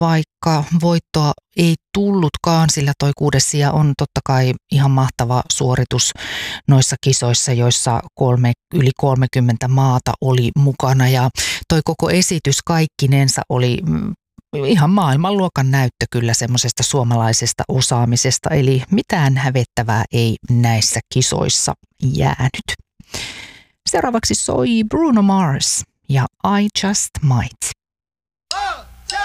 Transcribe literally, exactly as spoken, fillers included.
vaikka voittoa ei tullutkaan, sillä toi kuudes sija on totta kai ihan mahtava suoritus noissa kisoissa, joissa kolme, yli kolmekymmentä maata oli mukana ja toi koko esitys kaikkinensa oli ihan maailmanluokan näyttö kyllä semmoisesta suomalaisesta osaamisesta, eli mitään hävettävää ei näissä kisoissa jäänyt. Seuraavaksi soi Bruno Mars ja I Just Might.